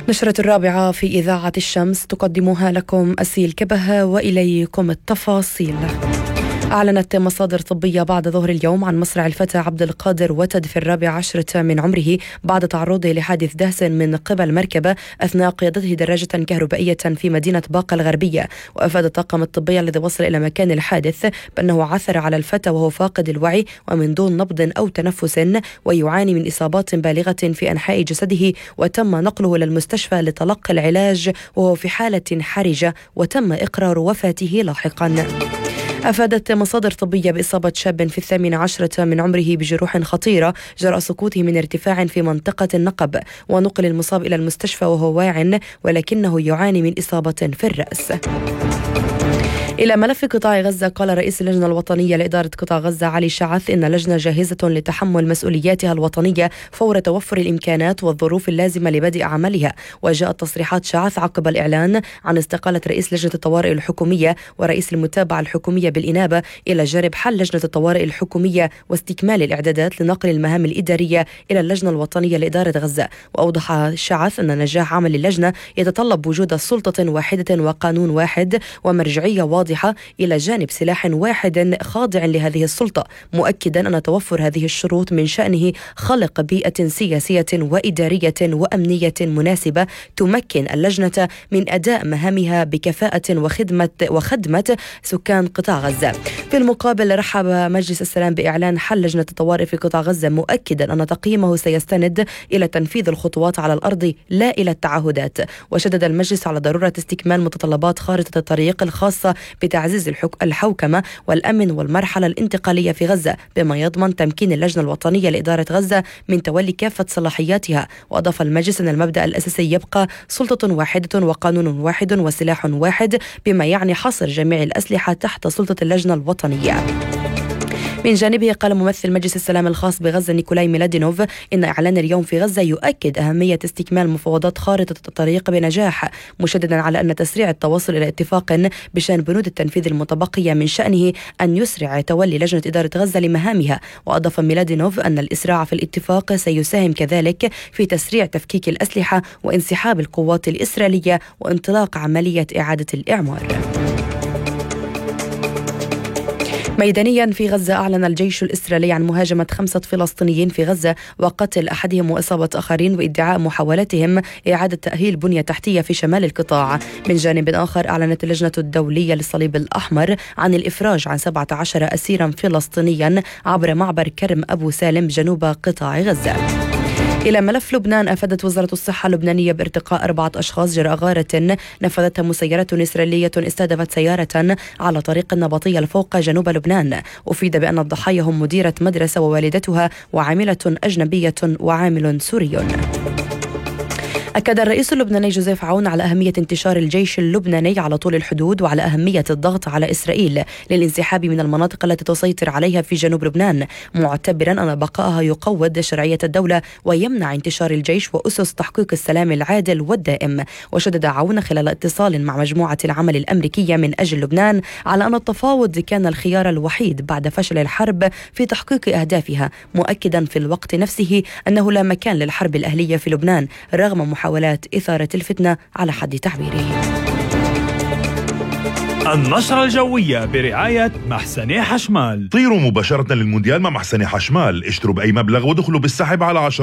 نشرة الرابعة في إذاعة الشمس تقدمها لكم أسيل كبهة، وإليكم التفاصيل. أعلنت مصادر طبية بعد ظهر اليوم عن مصرع الفتى عبد القادر وتد في 14 من عمره بعد تعرضه لحادث دهس من قبل مركبة أثناء قيادته دراجة كهربائية في مدينة باقة الغربية. وأفاد الطاقم الطبي الذي وصل إلى مكان الحادث بأنه عثر على الفتى وهو فاقد الوعي ومن دون نبض أو تنفس، ويعاني من إصابات بالغة في أنحاء جسده، وتم نقله إلى المستشفى لتلقي العلاج وهو في حالة حرجة، وتم إقرار وفاته لاحقا. أفادت مصادر طبية بإصابة شاب في 18 من عمره بجروح خطيرة جراء سقوطه من ارتفاع في منطقة النقب، ونقل المصاب إلى المستشفى وهو واع، ولكنه يعاني من إصابة في الرأس. إلى ملف قطاع غزة، قال رئيس اللجنة الوطنية لإدارة قطاع غزة علي شعث إن اللجنة جاهزة لتحمل مسؤولياتها الوطنية فور توفر الإمكانات والظروف اللازمة لبدء عملها. وجاءت تصريحات شعث عقب الإعلان عن استقالة رئيس لجنة الطوارئ الحكومية ورئيس المتابعة الحكومية بالإنابة إلى جانب حل لجنة الطوارئ الحكومية واستكمال الإعدادات لنقل المهام الإدارية إلى اللجنة الوطنية لإدارة غزة. وأوضح شعث أن نجاح عمل اللجنة يتطلب وجود سلطة واحدة وقانون واحد ومرجعية واضحة إلى جانب سلاح واحد خاضع لهذه السلطة، مؤكدا أن توفر هذه الشروط من شأنه خلق بيئة سياسية وإدارية وأمنية مناسبة تمكن اللجنة من أداء مهامها بكفاءة وخدمة سكان قطاع غزة. في المقابل، رحب مجلس السلام بإعلان حل لجنة الطوارئ في قطاع غزة، مؤكدا أن تقييمه سيستند إلى تنفيذ الخطوات على الأرض لا إلى التعهدات. وشدد المجلس على ضرورة استكمال متطلبات خارطة الطريق الخاصة بتعزيز الحوكمة والأمن والمرحلة الانتقالية في غزة، بما يضمن تمكين اللجنة الوطنية لإدارة غزة من تولي كافة صلاحياتها. وأضاف المجلس أن المبدأ الأساسي يبقى سلطة واحدة وقانون واحد وسلاح واحد، بما يعني حصر جميع الأسلحة تحت سلطة اللجنة الوطنية. من جانبه، قال ممثل مجلس السلام الخاص بغزة نيكولاي ميلادينوف إن إعلان اليوم في غزة يؤكد أهمية استكمال مفاوضات خارطة الطريق بنجاح، مشددا على أن تسريع التوصل إلى اتفاق بشأن بنود التنفيذ المتبقية من شأنه أن يسرع تولي لجنة إدارة غزة لمهامها. وأضاف ميلادينوف أن الإسراع في الاتفاق سيساهم كذلك في تسريع تفكيك الأسلحة وانسحاب القوات الإسرائيلية وانطلاق عملية إعادة الإعمار. ميدانيا في غزة، أعلن الجيش الإسرائيلي عن مهاجمة 5 فلسطينيين في غزة وقتل أحدهم وإصابة آخرين، وادعاء محاولتهم إعادة تأهيل بنية تحتية في شمال القطاع. من جانب آخر، أعلنت اللجنة الدولية للصليب الأحمر عن الإفراج عن 17 أسيرا فلسطينيا عبر معبر كرم أبو سالم جنوب قطاع غزة. إلى ملف لبنان، أفادت وزارة الصحة اللبنانية بارتقاء 4 أشخاص جراء غارة نفذتها مسيرة إسرائيلية استهدفت سيارة على طريق النبطية الفوق جنوب لبنان. أفيد بأن الضحايا هم مديرة مدرسة ووالدتها وعاملة أجنبية وعامل سوري. أكد الرئيس اللبناني جوزيف عون على أهمية انتشار الجيش اللبناني على طول الحدود، وعلى أهمية الضغط على إسرائيل للانسحاب من المناطق التي تسيطر عليها في جنوب لبنان، معتبرا أن بقائها يقوض شرعية الدولة ويمنع انتشار الجيش وأسس تحقيق السلام العادل والدائم. وشدد عون خلال اتصال مع مجموعة العمل الأمريكية من أجل لبنان على أن التفاوض كان الخيار الوحيد بعد فشل الحرب في تحقيق أهدافها، مؤكدا في الوقت نفسه أنه لا مكان للحرب الأهلية في لبنان رغم محاولات إثارة الفتنة على حد تعبيره. النشرة الجوية برعاية محسن حشمال. طيروا مباشرة للمونديال مع محسن حشمال، اشتروا بأي مبلغ ودخلوا بالسحب على 10